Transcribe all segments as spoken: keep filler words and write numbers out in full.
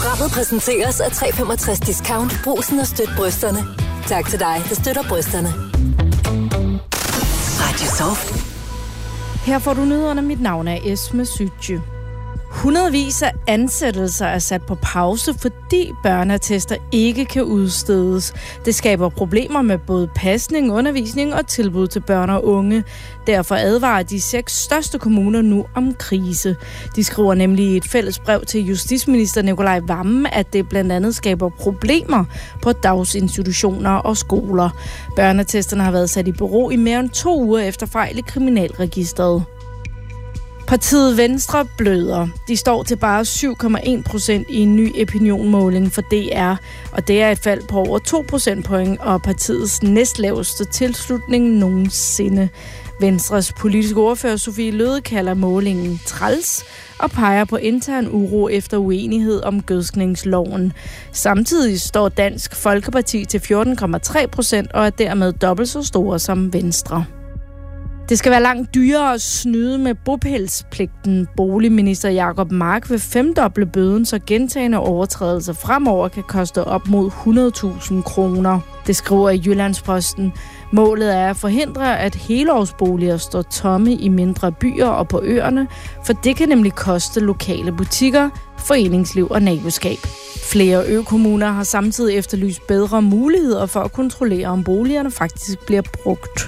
Programmet præsenteres af tre komma femogtres Discount. Brugsen og støt brysterne. Tak til dig, der støtter brysterne. Radio Soft. Her får du nyhederne. Mit navn er Esme Sytje. Hundredvis af ansættelser er sat på pause, fordi børneattester ikke kan udstedes. Det skaber problemer med både pasning, undervisning og tilbud til børn og unge. Derfor advarer de seks største kommuner nu om krise. De skriver nemlig i et fælles brev til justitsminister Nicolai Wammen, at det blandt andet skaber problemer på dagsinstitutioner og skoler. Børneattesterne har været sat i bero i mere end to uger efter fejl i Kriminalregisteret. Partiet Venstre bløder. De står til bare syv komma en procent i en ny opinionmåling for D R, og det er et fald på over to procentpoint og partiets næstlaveste tilslutning nogensinde. Venstres politiske ordfører Sofie Løhde kalder målingen træls og peger på intern uro efter uenighed om gødskningsloven. Samtidig står Dansk Folkeparti til fjorten komma tre procent og er dermed dobbelt så store som Venstre. Det skal være langt dyrere at snyde med bopælspligten. Boligminister Jacob Mark vil femdoble bøden, så gentagne overtrædelser fremover kan koste op mod hundrede tusind kroner. Det skriver i Jyllandsposten. Målet er at forhindre, at helårsboliger står tomme i mindre byer og på øerne, for det kan nemlig koste lokale butikker, foreningsliv og naboskab. Flere økommuner har samtidig efterlyst bedre muligheder for at kontrollere, om boligerne faktisk bliver brugt.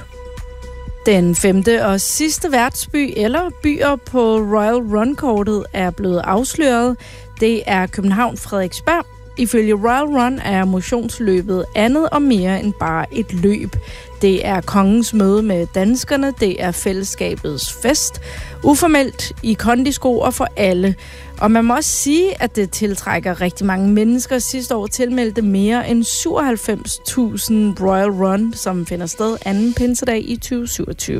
Den femte og sidste værtsby eller byer på Royal Run-kortet er blevet afsløret. Det er København Frederiksberg. Ifølge Royal Run er motionsløbet andet og mere end bare et løb. Det er kongens møde med danskerne, det er fællesskabets fest, uformelt i kondisko og for alle. Og man må også sige, at det tiltrækker rigtig mange mennesker. Sidste år tilmeldte mere end syvoghalvfems tusind Royal Run, som finder sted anden pinsedag i tyve syvogtyve.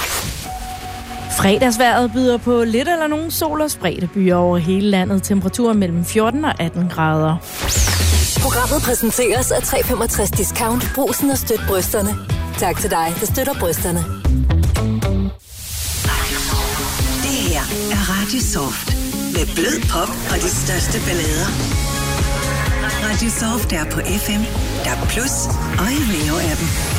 Fredagsvejret byder på lidt eller nogen sol og spredte byer over hele landet. Temperaturer mellem fjorten og atten grader. Programmet præsenteres af tre komma femogtres Discount. Brugsen og støt brysterne. Tak til dig, der støtter brysterne. Det her er Radio Soft. Med blød pop og de største ballader. Radio Soft er på F M, D A B plus og i Rio-appen.